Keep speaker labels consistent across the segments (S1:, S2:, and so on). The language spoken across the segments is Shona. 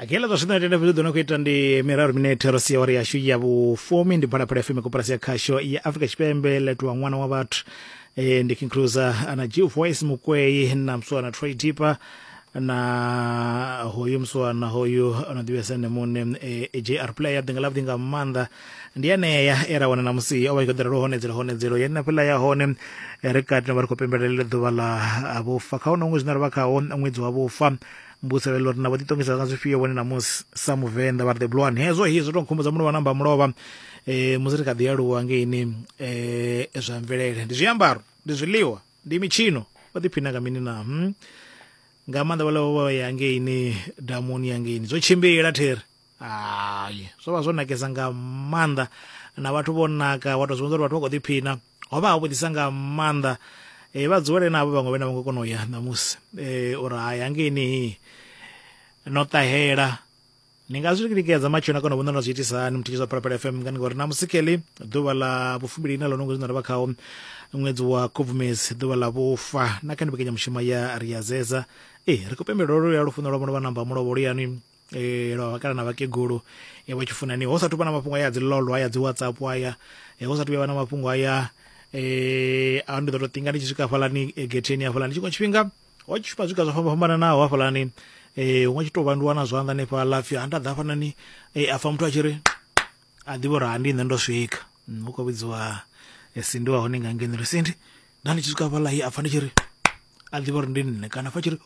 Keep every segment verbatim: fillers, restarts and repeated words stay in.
S1: Akela to sina tena vidu nokuita ndi Miraro Minete rosia wari ya shuya bu fomi ndi para para fime kuparasi kasho ya Afrika Chipembe letu wa mwana wa batu e, ndi kinkruza ana Jiu Voice mkwei na msua na Troy Tipa na hoyu msua na hoyu anadiwesa nemune e, e, J R player dinga labi dinga manda ndiyane ya era wana namusi awa ikodera roho nezero hone zero yena pila ya hone e, rekati na bariko pembe lele dhuwala abufa kaona ungu zinara waka onwezu wabufa mbusa velo na watitongeza kanzu fiyo wani na mus samu venda bar the bluan hezo hizo don kumbuza munu wanamba mroba e, muziri kadhiyaru wange ini e, eza mvelele ndizi yambaru ndizi liwa ndi michino watipinaga minina hmm? Ngamanda wala wawa yange ini damoni yange ini so chimbe ilatere ayi so wazona kesa ngamanda na watu bonaka watu zonzoro watu wako dipina oba hapo disanga manda e bazuwele na baba ngobena ngokono ya namusi e ora yange ini nota hera ningazurikiriza macho nakona bondana zitisa ni mtikizo para para F M ngani ngori namusikeli duwala bufumbiri nalo nongo zinara bakao mwezi wa Kovmes duwala bufa nakani bekenya mshima ya Riazeza eh rikopembe roro ya rufuna robo namba murobo yani eh ro wakala na bakeguru e wachifuna ni osa tupana mapungo ya zilolo aya zi WhatsApp aya e osa tuya na mapungo aya eh ando ndo tingani chisuka falani e, geteni afalani chiko chipinga wachipa zuka zofamba fambana nao afalani eh wachito bandu wana zwanza ne pa lafia anda dafana ni eh afa mtu achire adibora andi ndo swika uko bizwa esindoa honinga ngenero sindi nani chisuka fala hi afani chire adibora ndine kana fachire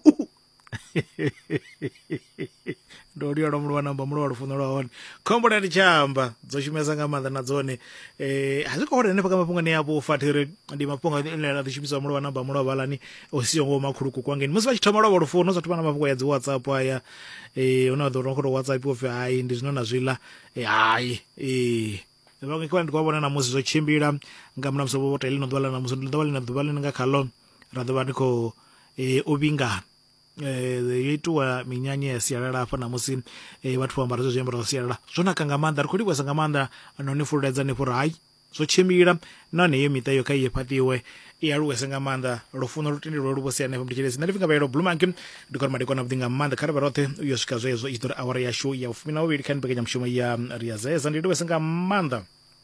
S1: ndo dio ndo mwana namba mwana rufuna rwone kombo ndi chamba zoshimeza ngamanda nadzone eh haziko hore ne paka mapunga ne yapo fatire ndi mapunga ne la dishimisa mwana namba mwana balani osiyo ngoma khuluku kwangeni musi bachithoma rwa rufuna zo tupana mapunga ya WhatsApp aya eh una ndo ndo WhatsApp ofe hayi ndi zinona zwila eh hayi eh Ndoke kwa ndikubona na musi zo chimbira ngamna msobo bota ilino dwala na musi dwala na dwala nga khalo radwa ndiko eh obinga eh yitu wa minyanya ya siarara afa na musi eh watu ambara zo zembra siarara zona kangamanda rikuli kwa sangamanda anoni fuleza ne furai so chimira nane yemita yo kai yepatiwe yaruwe sangamanda rofuno rutini rorubo siane famdichele nalifinga bayro blumankim dikor madiko na bdinga manda karabarote yoshika zo itor awara ya show ya ufumina wili kan bekenya mshuma ya Riazeza ndiwe sangamanda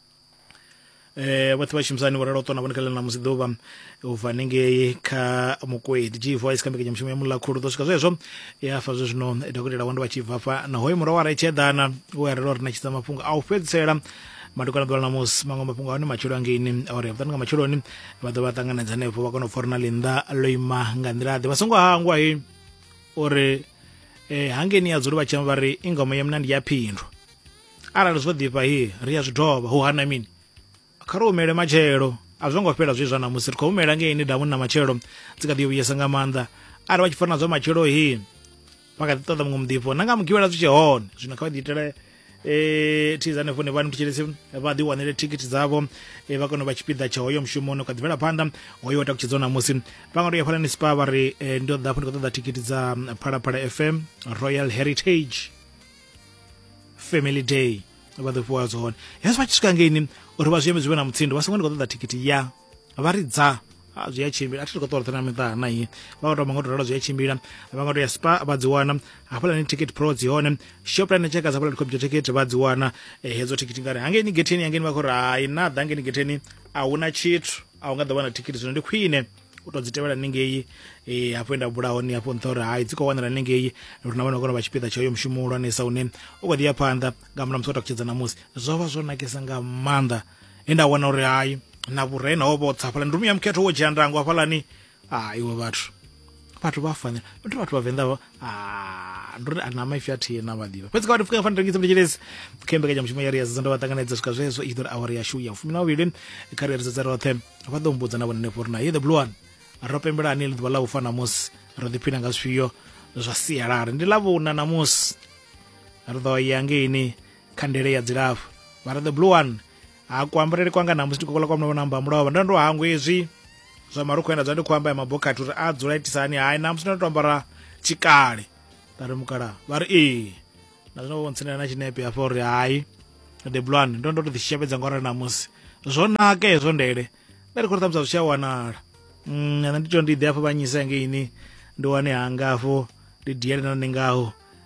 S1: eh watu bashimsani wararoto na bonekala na muzidoba uvanenge ka mukwe G Voice kambe kenya mshimwe mulla khuru doska zezo ya fazo zino edokotela wandu bachivafa na hoyi muro wara ichedana wereror na chitama punga au fedzera madukana dwala mus mangomba punga wani machiro angini awari afutanga machiro ni bado batangana zanepo bakono forna linda loima ngandirade basongo hangwa hi ore eh hangeni azuru bachambari ingoma yemnandi yapindro ara lozodipa hi riya doba ho hana mini karomere machero azongo pera zwizwa na musiri ko umera ngeni damu na machero tsikadiyo yesanga manda ari wachifana zo machero hi pakati toda mumdipo nanga mukiwela zviche hon zvina kawaditere eh tizane fone vanhu tichirese vadi wanele ticket zavo e vakono vachipidha chaoyo mshumono kadivela panda oyo wata kuchizona musi pangaro ya falani spa vari e, ndio dapo ndikoda ticket za para para F M Royal Heritage Family Day about the was on yes vachisuka ngeni uri vazviyemezviwe na mutsindo vasingoni koda ticket ya varidza azviyachimbira atiri kutora tana mita nayi vakuti mangotora zviyachimbira vangoto ya spa vadziwana hapana ni ticket pro dzione shopline cheka zapala computer ticket vadziwana eh, hezo ticket ngari hange ni geteni hange ni vakora hayi nada hange ni geteni auna chitu aungadha wana ticket zino ndi kwine utodzitevera ningeyi eh apoenda burawo ni apo ntora hayi dziko wanira ningeyi runa vana kona vachipedha chayo mshumulo ne saune ukodi yapanda ngamna msota kuchedza namusi zova zonakisa ngamanda enda wana uri hayi na burena obotsa pala ndumi yamkhetho wojandango apalani ah iwo bathu bathu bafanya bathu bathu bavenda ah nduri ana maifyathi na badiwa petse kwa ndifika fanda ngitse mjilesi kembe kaja mshima area zando batanganedza swika zvezo idor awari ya shuya ufumina wili career zero ten abadombudza na bone porna ye the blue one ropembera anil dwala ufana mos rodipina ngasfiyo zvasiyarara ndilavuna na mos ardo yange ini kandere ya dzirafu bara the blue one akwambrere kwanga namusi kokola kwa mwana namba mulawa ndando hangu ezvi zva maruko enda zvandi kwamba mabokati uri adzura itisani hayi namusi ndatombara chikale tari mukara vari eh nazvinoontsina na chinepe apo uri hayi the blonde ndondo tishepedza ngora namusi zvonaka ezvo ndere ndari kutamza zvichawanala mm ndicho ndide apo banyisa ngeini ndowane hangafo ndidiyari nanengaho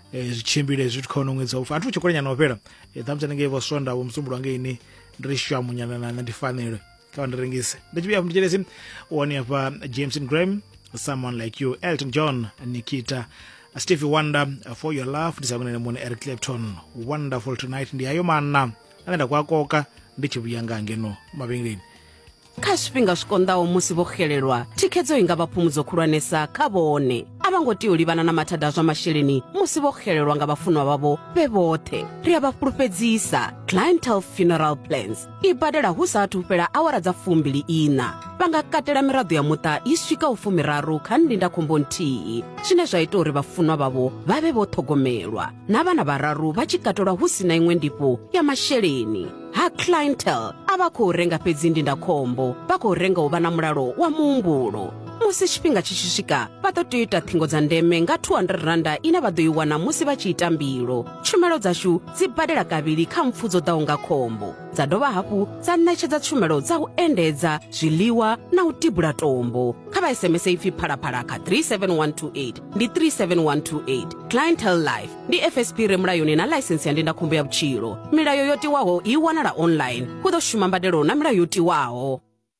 S1: zichimbile zwithu khona ṅwedzi ufa athu tshikolenya no pera thamtsa ninge vo sonda vomsumbulo wange ini ndrisha munyana na ndifanele ka ndirengise ndichibiya mndichelesi woni apa James and Graham, Someone Like You, Elton John, Nikita, Stevie Wonder, For Your Love, ndisakune mone Eric Clapton, Wonderful Tonight ndi ayo mana anaenda kwakoka ndichibuya ngangeno mabengeni
S2: kashipinga shikondawo musi vokhelelwa thikhedzo inga vapfumudzo khulwanesa khavone avangoti ulivana na mathada zwa masheleni musi vokhelelwa nga vafunwa vavo vevothe ri avafulufhedzisa Clientele Funeral Plans ibadela hu sathu fhela awara dza fumbili ina vanga katela miraḓo ya muṱa i swika u fumiraru kha ndindakhombo nthihi zwine zwa ita uri vafunwa vavo vave vho ṱhogomelwa na vana vararu vha tshi katelwa hu sina iṅwe ndifho ya masheleni ha Clientele ava khou renga fhedzi ndindakhombo vha khou renga u vha na mulalo wa muhumbulo musi tshifhinga tshi tshi swika vha ḓo tea u ita ṱhingo dza ndeme nga two hundred randa ine vha ḓo i wana musi vha tshi ita mbilo tshumelo dzashu dzi badela kavhili kha mpfu dzo ḓaho nga khombo dza dovha hafhu dza ṋetshedza tshumelo dza u endedza zwiḽiwa na u tibula tombo kha vha S M S ipfi phalaphala kha three seven one two eight ndi three seven one two eight. Clientele Life ndi F S P re mulayoni na license ya ndindakhombo ya vhutshilo milayo yo tiwaho i wanala online hu ḓo shuma mbadelo na milayo yo tiwaho.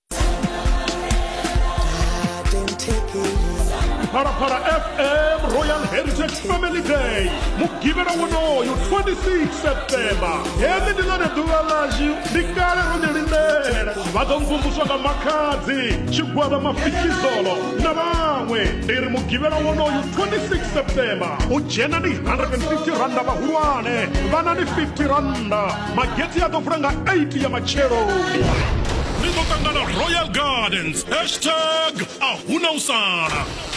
S3: Para para F M Royal Heritage Family Day mugivera wonoyo twenty-sixth September yende ndinone duva laji ndikale rundelindera vatomvumbuswa nga makhadzi chigwada mafikizolo na vamwe ndiri mugivera wonoyo twenty-sixth September ujena ni one hundred fifty randa vahulwane vana ni fifty randa mageti yatofura nga eighty ya machero nizokangana Royal Gardens hashtag ahuna usana.